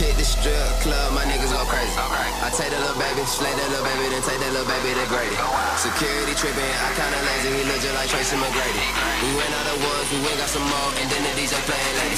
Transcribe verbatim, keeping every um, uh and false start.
Hit the strip club, my niggas go crazy. I take that little baby, slay that little baby, then take that little baby to Grady. Security tripping, I kinda lazy, he look just like Tracy McGrady. We went out of woods, we went got some more, and then the D J playing like